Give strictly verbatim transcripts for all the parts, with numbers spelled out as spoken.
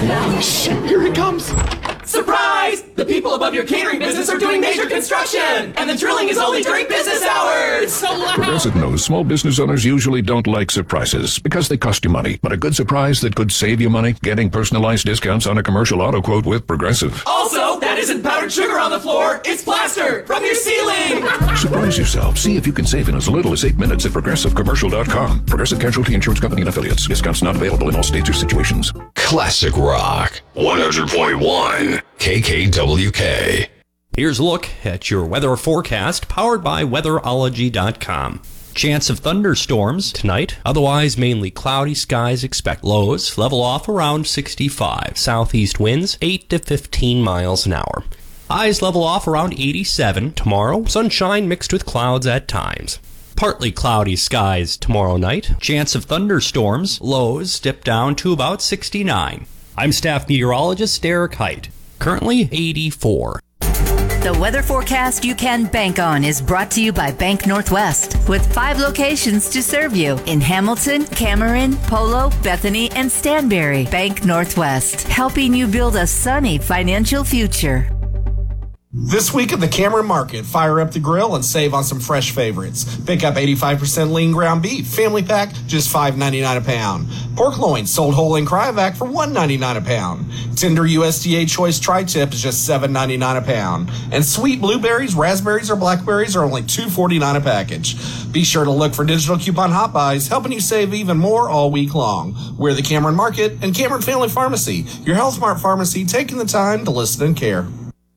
Shit, here it comes. Surprise! The people above your catering business are doing major construction, and the drilling is only during business hours. So loud. Progressive knows small business owners usually don't like surprises because they cost you money. But a good surprise that could save you money, getting personalized discounts on a commercial auto quote with Progressive. Also, that isn't powdered sugar on the floor, it's plaster from your ceiling. Surprise yourself. See if you can save in as little as eight minutes at progressive commercial dot com. Progressive Casualty Insurance Company and Affiliates. Discounts not available in all states or situations. Classic Rock one hundred point one K K W K. Here's a look at your weather forecast powered by weatherology dot com. Chance of thunderstorms tonight. Otherwise, mainly cloudy skies. Expect lows level off around sixty-five. Southeast winds eight to fifteen miles an hour. Highs level off around eighty-seven. Tomorrow, sunshine mixed with clouds at times. Partly cloudy skies tomorrow night. Chance of thunderstorms. Lows dip down to about sixty-nine. I'm staff meteorologist Eric Height. Currently eighty-four. The weather forecast you can bank on is brought to you by Bank Northwest, with five locations to serve you in Hamilton, Cameron, Polo, Bethany, and Stanberry. Bank Northwest, helping you build a sunny financial future. This week at the Cameron Market, fire up the grill and save on some fresh favorites. Pick up eighty-five percent lean ground beef, family pack, just five ninety-nine a pound. Pork loin sold whole in cryovac for one ninety-nine a pound. Tender U S D A choice tri-tip is just seven ninety-nine a pound. And sweet blueberries, raspberries, or blackberries are only two forty-nine a package. Be sure to look for digital coupon hot buys, helping you save even more all week long. We're the Cameron Market and Cameron Family Pharmacy, your Health Mart pharmacy taking the time to listen and care.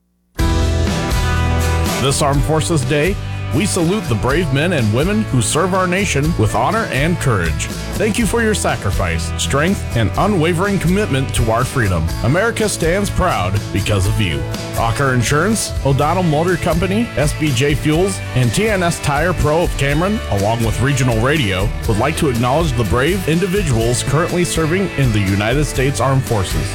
This Armed Forces Day, we salute the brave men and women who serve our nation with honor and courage. Thank you for your sacrifice, strength, and unwavering commitment to our freedom. America stands proud because of you. Rocker Insurance, O'Donnell Motor Company, S B J Fuels, and T N S Tire Pro of Cameron, along with Regional Radio, would like to acknowledge the brave individuals currently serving in the United States Armed Forces.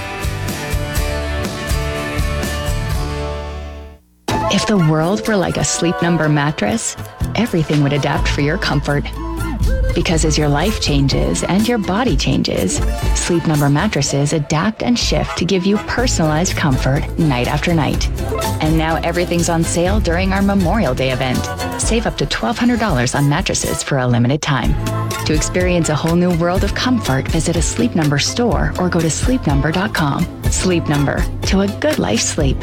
If the world were like a Sleep Number mattress, everything would adapt for your comfort. Because as your life changes and your body changes, Sleep Number mattresses adapt and shift to give you personalized comfort night after night. And now everything's on sale during our Memorial Day event. Save up to twelve hundred dollars on mattresses for a limited time. To experience a whole new world of comfort, visit a Sleep Number store or go to sleep number dot com. Sleep Number, to a good life sleep.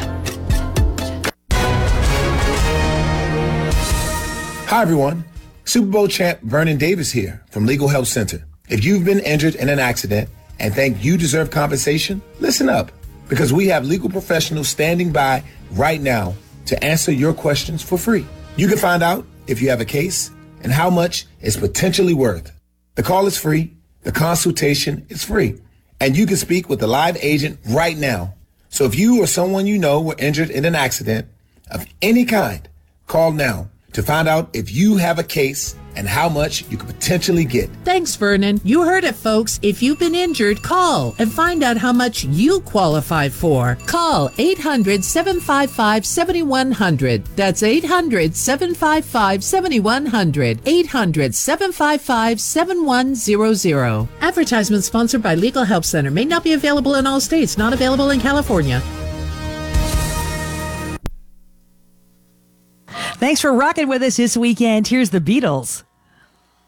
Hi, everyone. Super Bowl champ Vernon Davis here from Legal Help Center. If you've been injured in an accident and think you deserve compensation, listen up, because we have legal professionals standing by right now to answer your questions for free. You can find out if you have a case and how much it's potentially worth. The call is free. The consultation is free. And you can speak with a live agent right now. So if you or someone you know were injured in an accident of any kind, call now to find out if you have a case and how much you could potentially get. Thanks, Vernon. You heard it, folks. If you've been injured, call and find out how much you qualify for. Call eight hundred, seven five five, seven one zero zero. That's eight hundred, seven five five, seven one zero zero. eight hundred, seven five five, seven one zero zero. Advertisement sponsored by Legal Help Center. May not be available in all states. Not available in California. Thanks for rocking with us this weekend. Here's the Beatles.